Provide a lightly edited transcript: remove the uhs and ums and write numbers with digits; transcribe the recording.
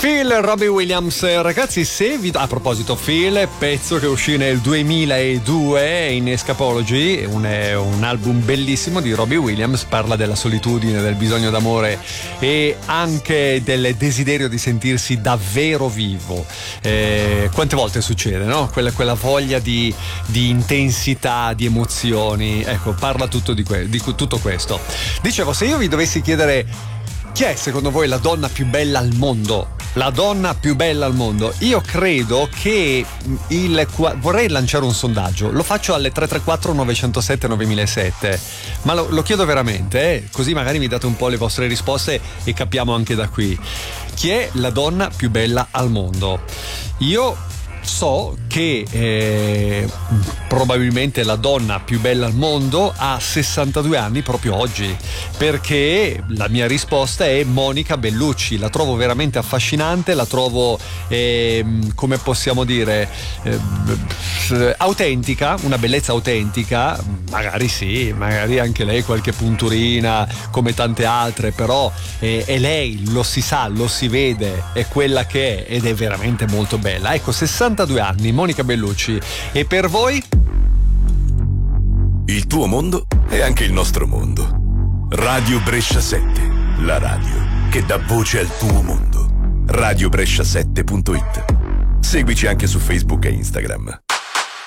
Phil, Robbie Williams. Ragazzi, se vi... a proposito, Phil, pezzo che uscì nel 2002 in Escapology, un album bellissimo di Robbie Williams, parla della solitudine, del bisogno d'amore e anche del desiderio di sentirsi davvero vivo. Quante volte succede, no? Quella voglia di intensità, di emozioni. Ecco, parla tutto di tutto questo. Dicevo, se io vi dovessi chiedere chi è secondo voi la donna più bella al mondo? La donna più bella al mondo. Io credo che vorrei lanciare un sondaggio. Lo faccio alle 334 907 9007. Ma lo chiedo veramente, così magari mi date un po' le vostre risposte e capiamo anche da qui. Chi è la donna più bella al mondo? Io so che probabilmente la donna più bella al mondo ha 62 anni proprio oggi, perché la mia risposta è Monica Bellucci. La trovo veramente affascinante, la trovo come possiamo dire autentica, una bellezza autentica. Magari sì, magari anche lei qualche punturina come tante altre, però è lei, lo si sa, lo si vede, è quella che è ed è veramente molto bella. Ecco, 62 anni, Monica Bellucci. E per voi? Il tuo mondo è anche il nostro mondo. Radio Brescia 7, la radio che dà voce al tuo mondo. radiobrescia7.it. Seguici anche su Facebook e Instagram.